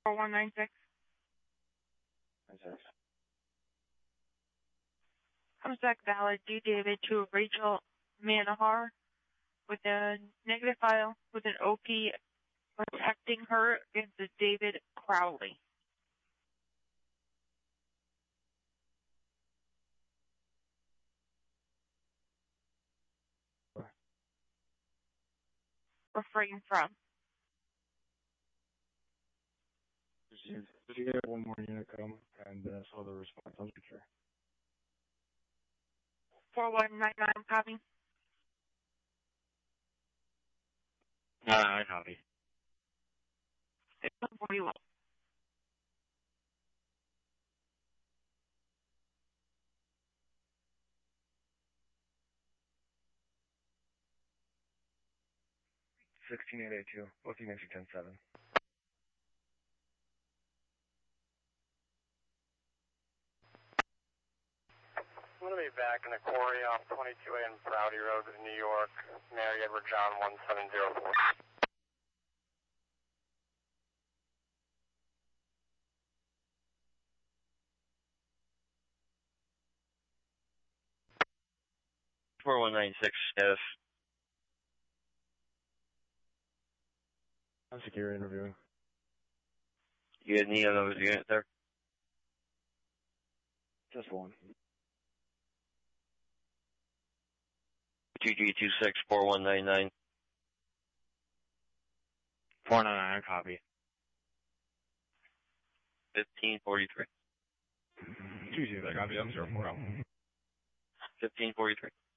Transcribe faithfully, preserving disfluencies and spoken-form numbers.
four one nine six. Comstock Valid, D. David to Rachel Manahar with a negative file with an O P protecting her against the David Crowley. Refrain from. Did you get one more unit come and uh, saw the response? I'm sure. four one nine nine, copy. Uh, I copy. six one four one. sixteen eight eight two, booking entry ten seven. I'm going to be back in the quarry off twenty-two A and Prouty Road in New York, Mary Edward John one seven zero four. four one nine six, yes. I'm secure interviewing. You get any of those units there? Just one. Two G two six four one nine nine. four nine nine, copy. Fifteen forty three. Two G, I copy. I'm zero four. Fifteen forty three.